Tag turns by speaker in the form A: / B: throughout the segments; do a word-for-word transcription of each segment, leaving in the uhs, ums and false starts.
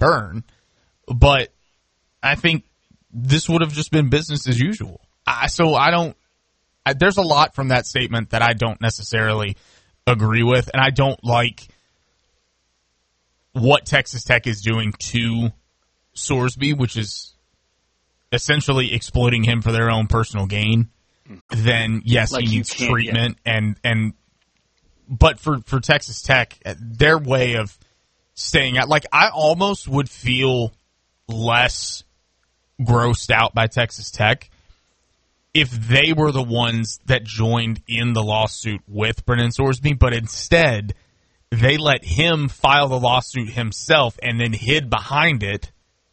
A: burn. But I think this would have just been business as usual. I, so I don't I, there's a lot from that statement that I don't necessarily agree with, and I don't like what Texas Tech is doing to Sorsby, which is essentially exploiting him for their own personal gain. Then yes, like he needs treatment, yeah. and and but for, for Texas Tech, their way of staying out, like I almost would feel less grossed out by Texas Tech if they were the ones that joined in the lawsuit with Brennan Sorsby, but instead they let him file the lawsuit himself and then hid behind it,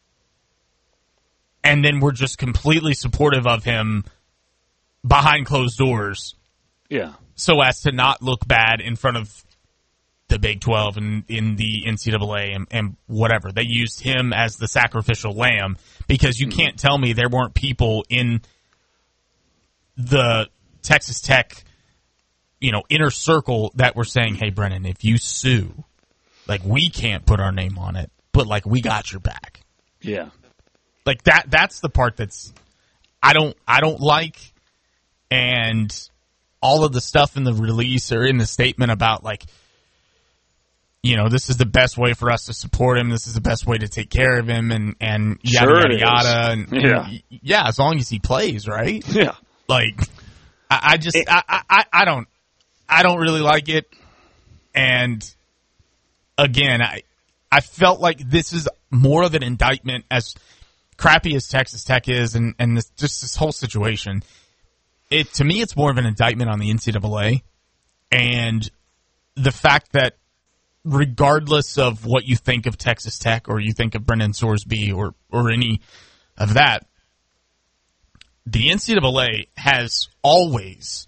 A: and then were just completely supportive of him behind closed doors.
B: Yeah.
A: So as to not look bad in front of the Big twelve and in the N C double A and, and whatever. They used him as the sacrificial lamb because you mm-hmm. can't tell me there weren't people in the Texas Tech, you know, inner circle that were saying, hey, Brennan, if you sue, like, we can't put our name on it, but, like, we got your back.
B: Yeah.
A: Like, that that's the part that's I don't I don't like, and all of the stuff in the release or in the statement about, like, you know, this is the best way for us to support him, this is the best way to take care of him, and, and yada,
B: sure
A: yada, yada. And,
B: yeah.
A: and, yeah, as long as he plays, right?
B: Yeah.
A: Like, I, I just, I, I, I don't, I don't really like it. And again, I, I felt like this is more of an indictment, as crappy as Texas Tech is, and, and this, just this whole situation. It, to me, it's more of an indictment on the N C double A, and the fact that regardless of what you think of Texas Tech or you think of Brennan Sorsby or, or any of that, the N C double A has always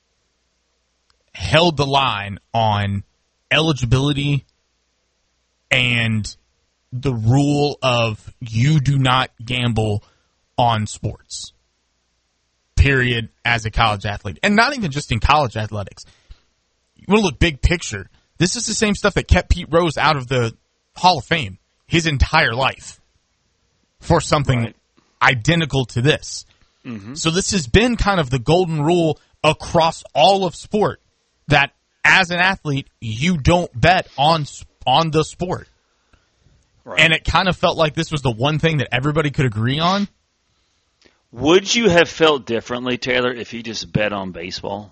A: held the line on eligibility and the rule of you do not gamble on sports, period, as a college athlete. And not even just in college athletics. You want to look big picture. This is the same stuff that kept Pete Rose out of the Hall of Fame his entire life for something right. identical to this. Mm-hmm. So this has been kind of the golden rule across all of sport, that as an athlete, you don't bet on on the sport. Right. And it kind of felt like this was the one thing that everybody could agree on.
B: Would you have felt differently, Taylor, if he just bet on baseball?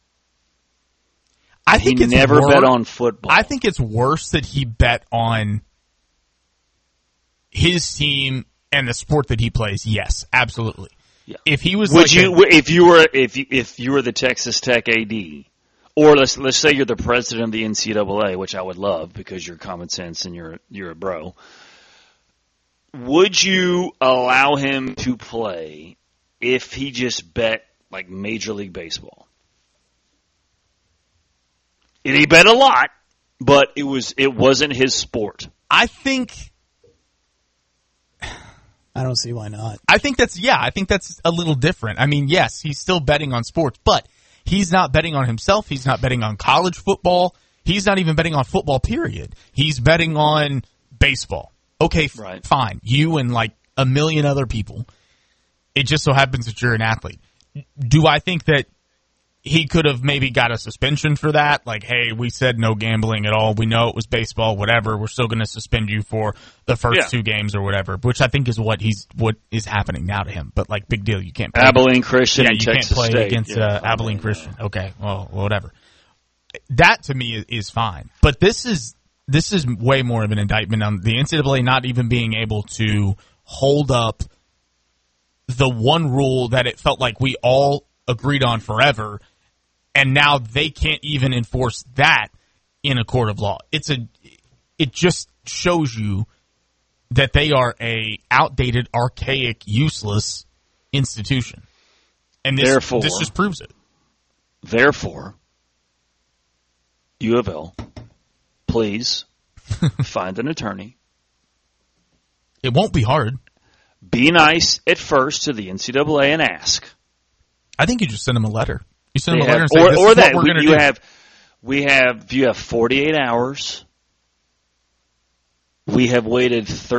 A: I think
B: he
A: it's
B: never
A: wor-
B: bet on football.
A: I think it's worse that he bet on his team and the sport that he plays. Yes, absolutely. Yeah. If he was,
B: would
A: like
B: you?
A: A,
B: if you were, if you, if you were the Texas Tech A D, or let's let's say you're the president of the N C double A, which I would love because you're common sense and you're you're a bro. Would you allow him to play if he just bet like Major League Baseball? And he bet a lot, but it was it wasn't his sport.
A: I think.
C: I don't see why not.
A: I think that's, yeah, I think that's a little different. I mean, yes, he's still betting on sports, but he's not betting on himself. He's not betting on college football. He's not even betting on football, period. He's betting on baseball. Okay, f-
B: right.
A: fine. You and like a million other people. It just so happens that you're an athlete. Do I think that he could have maybe got a suspension for that? Like, hey, we said no gambling at all. We know it was baseball, whatever. We're still going to suspend you for the first
B: yeah.
A: two games or whatever, which I think is what he's what is happening now to him. But, like, big deal. You can't play.
B: Abilene Christian
A: yeah,
B: and
A: you
B: Texas
A: can't play
B: State.
A: against
B: yeah,
A: uh, Abilene Christian. Okay, well, whatever. That, to me, is fine. But this is this is way more of an indictment on the N C double A not even being able to hold up the one rule that it felt like we all agreed on forever, and now they can't even enforce that in a court of law. It's a, it just shows you that they are a outdated, archaic, useless institution, and this,
B: therefore,
A: this just proves it.
B: Therefore, U of L, please find an attorney.
A: It won't be hard.
B: Be nice at first to the N C double A and ask.
A: I think you just send them a letter. You send
B: They
A: them a letter
B: have,
A: and say,
B: or,
A: this
B: or
A: is
B: that
A: what we're going to
B: you
A: do.
B: have, we have, you have forty-eight hours. We have waited thirty